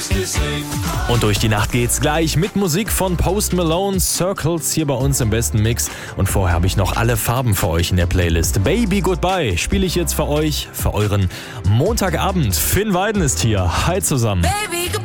Und durch die Nacht geht's gleich mit Musik von Post Malone, Circles hier bei uns im besten Mix. Und vorher habe ich noch alle Farben für euch in der Playlist. Baby Goodbye spiele ich jetzt für euch, für euren Montagabend. Finn Weiden ist hier. Hi zusammen. Baby, goodbye.